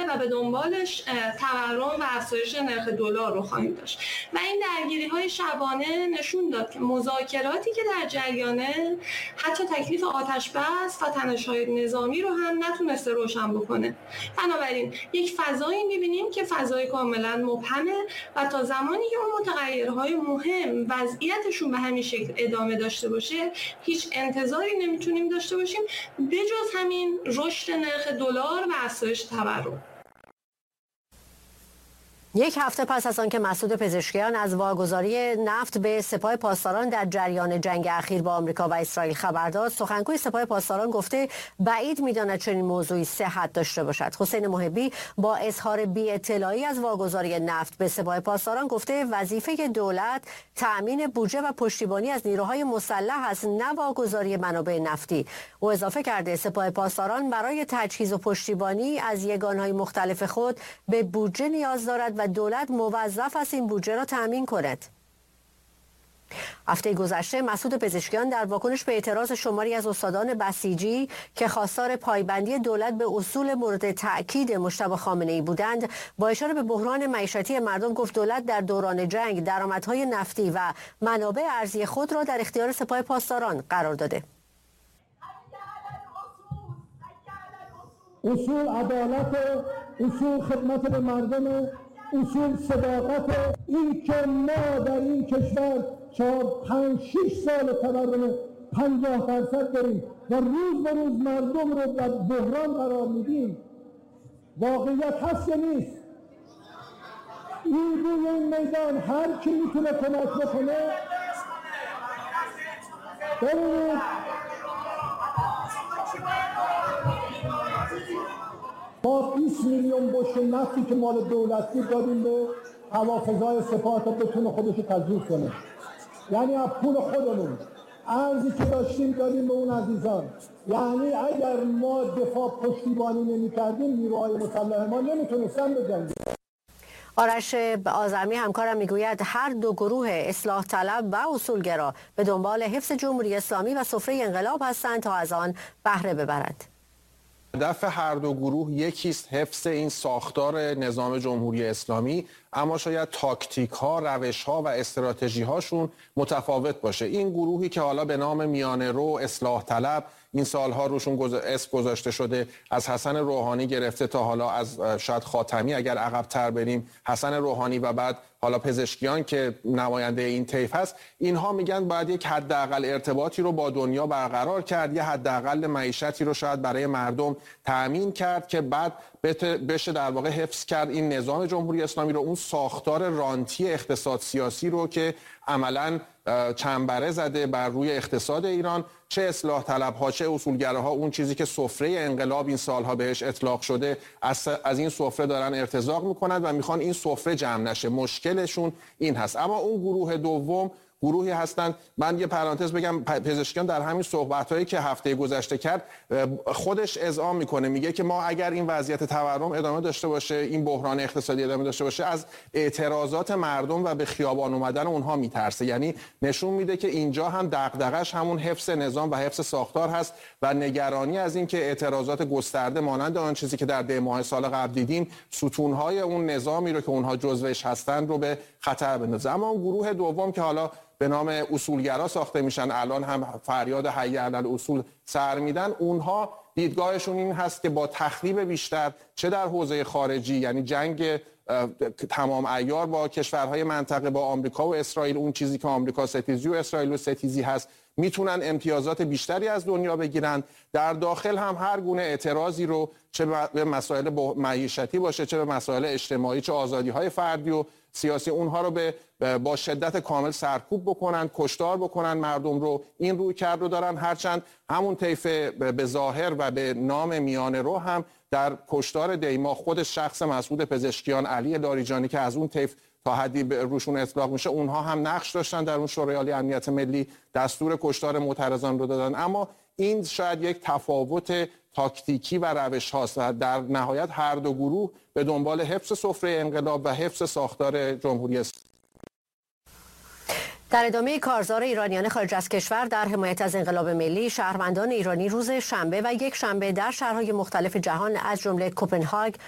و به دنبالش تورم و افزایش نرخ دلار رو خواهیم داشت. و این درگیری‌های شبانه نشون داد که مذاکراتی که در جریانه حتی تکلیف آتش بس و تنش‌های نظامی رو هم نتونسته روشن بکنه. بنابراین یک فضایی می‌بینیم که فضای کاملا مبهمه و تا زمانی که اون متغیرهای مهم وضعیتشون به همین شکل ادامه داشته باشه هیچ انتظاری نمیتونیم داشته باشیم بجز همین رشد نرخ دلار و افزایش تورم. یک هفته پس از آنکه مسعود پزشکیان از واگذاری نفت به سپاه پاسداران در جریان جنگ اخیر با آمریکا و اسرائیل خبر داد، سخنگوی سپاه پاسداران گفته بعید می‌داند چنین موضوعی صحت داشته باشد. حسین محبی با اظهار بی‌اطلاعی از واگذاری نفت به سپاه پاسداران گفته وظیفه دولت تأمین بودجه و پشتیبانی از نیروهای مسلح است، نه واگذاری منابع نفتی. او اضافه کرده سپاه پاسداران برای تجهیز و پشتیبانی از یگانهای مختلف خود به بودجه نیاز دارد و دولت موظف است این بودجه را تأمین کند. هفته گذشته مسعود پزشکیان در واکنش به اعتراض شماری از استادان بسیجی که خواستار پایبندی دولت به اصول مورد تأکید مجتبی خامنه‌ای بودند، با اشاره به بحران معیشتی مردم گفت دولت در دوران جنگ درآمدهای نفتی و منابع ارزی خود را در اختیار سپاه پاسداران قرار داده. اصول عدالت، اصول خدمت به مردم، اصول صداقت. این که ما در این کشور 4-5-6 سال تورم 50% داریم و روز به روز مردم رو در بحران قرار میدیم، واقعیت هست یا نیست؟ این روی این میدان هر کی میتونه کمک بکنه ببینید ما 20 میلیون بشکه نفتی که مال دولتی دادیم به هوافضای سپاه تا بتونه خودشو تجهیز کنه، یعنی از پول خودمون ارزی که داشتیم دادیم به اون عزیزان. یعنی اگر ما دفاع پشتیبانی نمی کردیم نیروهای مسلح ما نمیتونستن بجنگن. آرش آذرمی همکارم میگوید هر دو گروه اصلاح طلب و اصولگرا به دنبال حفظ جمهوری اسلامی و سفره انقلاب هستند تا از آن بهره ببرند. هدف هر دو گروه یکیست، حفظ این ساختار نظام جمهوری اسلامی، اما شاید تاکتیک ها، روش ها و استراتژی هاشون متفاوت باشه. این گروهی که حالا به نام میانه رو، اصلاح طلب، این سالها روشون اسم گذاشته شده، از حسن روحانی گرفته تا حالا از شاید خاتمی اگر عقب‌تر بریم، حسن روحانی و بعد حالا پزشکیان که نماینده این طیف هست، اینها میگن باید یک حداقل ارتباطی رو با دنیا برقرار کرد، یه حداقل معیشتی رو شاید برای مردم تأمین کرد که بعد بشه در واقع حفظ کرد این نظام جمهوری اسلامی رو، اون ساختار رانتی اقتصاد سیاسی رو که عملاً چنبره زده بر روی اقتصاد ایران. چه اصلاح طلب ها چه اصولگراها اون چیزی که سفره انقلاب این سالها بهش اطلاق شده از این سفره دارن ارتزاق میکنند و میخوان این سفره جمع نشه. مشکلشون این هست. اما اون گروه دوم گروهی هستند، من یه پرانتز بگم، پزشکیان در همین صحبت‌هایی که هفته گذشته کرد خودش اذعان میکنه، میگه که ما اگر این وضعیت تورم ادامه داشته باشه، این بحران اقتصادی ادامه داشته باشه، از اعتراضات مردم و به خیابان اومدن اونها میترسه. یعنی نشون میده که اینجا هم دغدغش همون حفظ نظام و حفظ ساختار هست و نگرانی از این که اعتراضات گسترده مانند آن چیزی که در دی ماه سال قبل دیدیم ستونهای اون نظامی رو که اونها جزوش هستن رو به خطر بندازه. اما اون گروه دوم که حالا به نام اصولگرا ساخته میشن، الان هم فریاد حی علی الاصول سر میدن، اونها دیدگاهشون این هست که با تخریب بیشتر چه در حوزه خارجی، یعنی جنگ تمام عیار با کشورهای منطقه، با آمریکا و اسرائیل، اون چیزی که آمریکا ستیزی و اسرائیل و ستیزی هست، میتونن امتیازات بیشتری از دنیا بگیرن. در داخل هم هر گونه اعتراضی رو چه به مسائل معیشتی باشه، چه به مسائل اجتماعی، چه آزادی‌های فردی و سیاسی، اونها رو با شدت کامل سرکوب بکنن، کشتار بکنن مردم رو. این روی کرد رو دارن، هرچند همون طیف به ظاهر و به نام میانه رو هم در کشتار دیما خود شخص مسعود پزشکیان، علی لاریجانی که از اون طیف تا حدی روشون اطلاق میشه، اونها هم نقش داشتن در اون شورای عالی امنیت ملی، دستور کشتار معترضان رو دادن. اما این شاید یک تفاوت تاکتیکی و روش هاست و در نهایت هر دو گروه به دنبال حفظ سفره انقلاب و حفظ ساختار جمهوری اسلامی. در ادامه کارزار ایرانیان خارج از کشور در حمایت از انقلاب ملی، شهروندان ایرانی روز شنبه و یک شنبه در شهرهای مختلف جهان از جمله کوپنهاگ،